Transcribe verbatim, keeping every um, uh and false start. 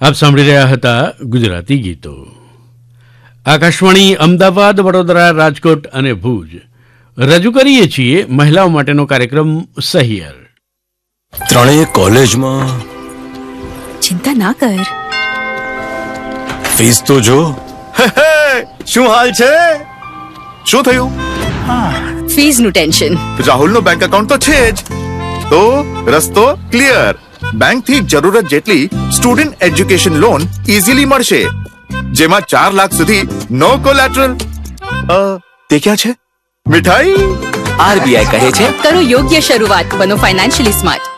આપ સાંભળી રહ્યા હતા ગુજરાતી ગીતો. આકાશવાણી અમદાવાદ, વડોદરા, રાજકોટ અને ભુજ રજૂ કરીએ છીએ મહિલાઓ માટેનો કાર્યક્રમ સહિયર. ત્રણેય કોલેજમાં. ચિંતા ના કર, ફીસ તો જો. શું હાલ છે? શું થયું? ફીસ નું ટેન્શન. રાહુલ નો બેંક એકાઉન્ટ તો છે જ, તો રસ્તો ક્લિયર. બેંક થી જરૂરત જેટલી સ્ટુડન્ટ એજ્યુકેશન લોન ઈઝીલી મળશે, જેમાં ચાર લાખ સુધી નો કોલેટરલ. તે ક્યાં છે? મીઠાઈ. આરબીઆઈ કહે છે, કરો યોગ્ય શરૂઆત, બનો ફાઇનાન્શિયલી સ્માર્ટ.